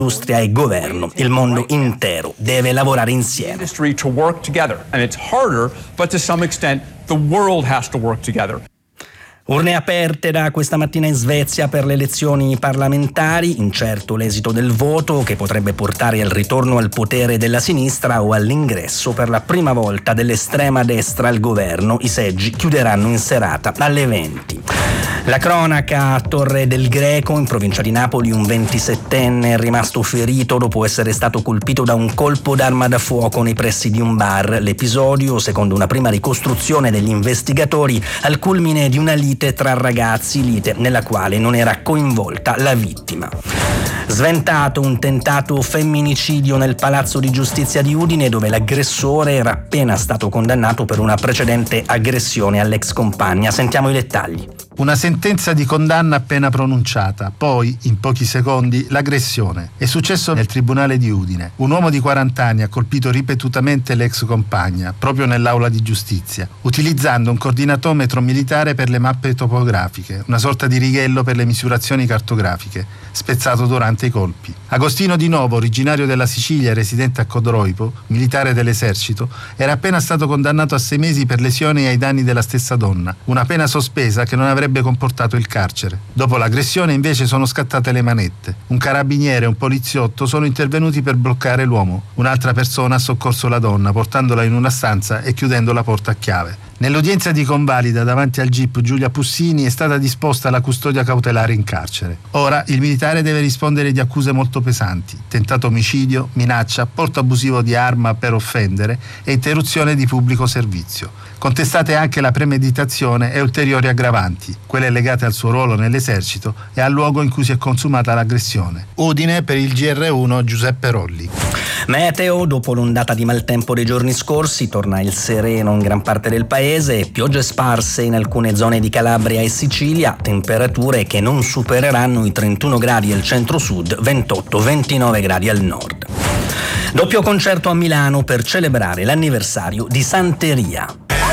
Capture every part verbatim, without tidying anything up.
industria e governo. Il mondo intero deve lavorare insieme. Industry to work together, and it's harder, but to some extent the world has to work together. Urne aperte da questa mattina in Svezia per le elezioni parlamentari, incerto l'esito del voto che potrebbe portare al ritorno al potere della sinistra o all'ingresso per la prima volta dell'estrema destra al governo. I seggi chiuderanno in serata alle venti. La cronaca a Torre del Greco, in provincia di Napoli, un ventisettenne è rimasto ferito dopo essere stato colpito da un colpo d'arma da fuoco nei pressi di un bar. L'episodio, secondo una prima ricostruzione degli investigatori, al culmine di una lite tra ragazzi, lite nella quale non era coinvolta la vittima. Sventato un tentato femminicidio nel Palazzo di Giustizia di Udine, dove l'aggressore era appena stato condannato per una precedente aggressione all'ex compagna. Sentiamo i dettagli. Una sentenza di condanna appena pronunciata, poi, in pochi secondi, l'aggressione. È successo nel tribunale di Udine. Un uomo di quaranta anni ha colpito ripetutamente l'ex compagna, proprio nell'aula di giustizia, utilizzando un coordinatometro militare per le mappe topografiche, una sorta di righello per le misurazioni cartografiche, spezzato durante i colpi. Agostino Di Novo, originario della Sicilia e residente a Codroipo, militare dell'esercito, era appena stato condannato a sei mesi per lesioni ai danni della stessa donna, una pena sospesa che non avrebbe comportato il carcere. Dopo l'aggressione invece sono scattate le manette. Un carabiniere e un poliziotto sono intervenuti per bloccare l'uomo. Un'altra persona ha soccorso la donna portandola in una stanza e chiudendo la porta a chiave. Nell'udienza di convalida davanti al G I P Giulia Pussini è stata disposta la custodia cautelare in carcere. Ora il militare deve rispondere di accuse molto pesanti: tentato omicidio, minaccia, porto abusivo di arma per offendere e interruzione di pubblico servizio. Contestate anche la premeditazione e ulteriori aggravanti, quelle legate al suo ruolo nell'esercito e al luogo in cui si è consumata l'aggressione. Udine, per il G R uno, Giuseppe Rolli. Meteo: dopo l'ondata di maltempo dei giorni scorsi torna il sereno in gran parte del paese, piogge sparse in alcune zone di Calabria e Sicilia, temperature che non supereranno i trentuno gradi al centro-sud, ventotto ventinove gradi al nord. Doppio concerto a Milano per celebrare l'anniversario di Santeria.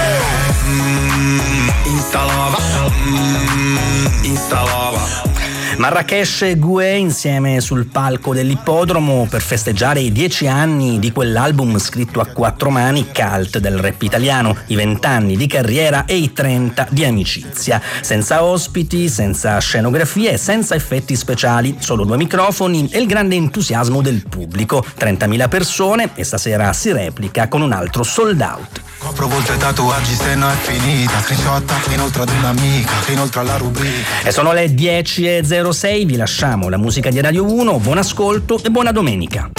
Instalava, instalava. Marrakesh e Gue insieme sul palco dell'ippodromo per festeggiare i dieci anni di quell'album scritto a quattro mani, cult del rap italiano, i vent'anni di carriera e i trenta di amicizia. Senza ospiti, senza scenografie, senza effetti speciali, solo due microfoni e il grande entusiasmo del pubblico. trentamila persone e stasera si replica con un altro sold out. Copro volte tatuaggi, se no è finita. Screenshot inoltre ad un'amica, inoltre alla rubrica. E sono le dieci e zero sei, vi lasciamo la musica di Radio uno, buon ascolto e buona domenica.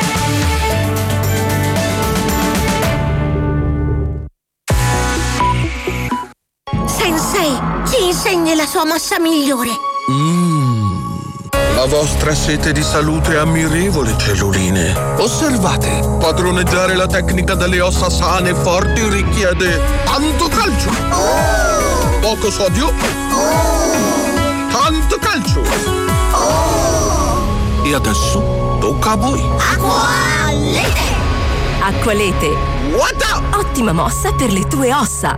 Sensei, ci insegni la sua mossa migliore. Mmm, la vostra sete di salute è ammirevole, celluline. Osservate, padroneggiare la tecnica delle ossa sane e forti richiede tanto calcio, oh! Poco sodio, oh! Tanto calcio, oh! E adesso tocca a voi. Acqualete! Acqualete, What up? ottima mossa per le tue ossa.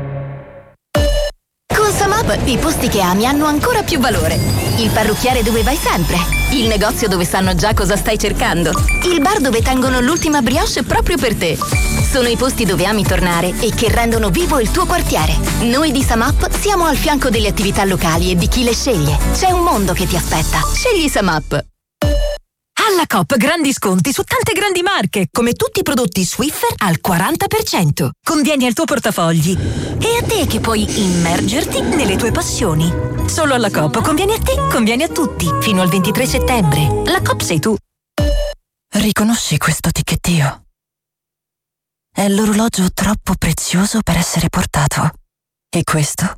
Con Samap i posti che ami hanno ancora più valore. Il parrucchiere dove vai sempre, il negozio dove sanno già cosa stai cercando, il bar dove tengono l'ultima brioche proprio per te. Sono i posti dove ami tornare e che rendono vivo il tuo quartiere. Noi di Samap siamo al fianco delle attività locali e di chi le sceglie. C'è un mondo che ti aspetta. Scegli Samap. Alla Coop grandi sconti su tante grandi marche, come tutti i prodotti Swiffer al quaranta per cento. Convieni al tuo portafogli. E a te che puoi immergerti nelle tue passioni. Solo alla Coop conviene a te, conviene a tutti. Fino al ventitré settembre. La Coop sei tu. Riconosci questo ticchettio? È l'orologio troppo prezioso per essere portato. E questo?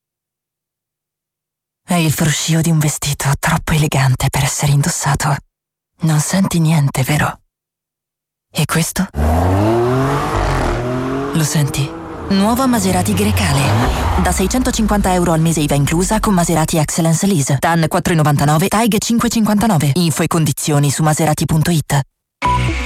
È il fruscio di un vestito troppo elegante per essere indossato. Non senti niente, vero? E questo? Lo senti? Nuova Maserati Grecale. Da seicentocinquanta euro al mese I V A inclusa con Maserati Excellence Lease. T A N quattro virgola novantanove, T A I G cinque virgola cinquantanove. Info e condizioni su maserati punto it.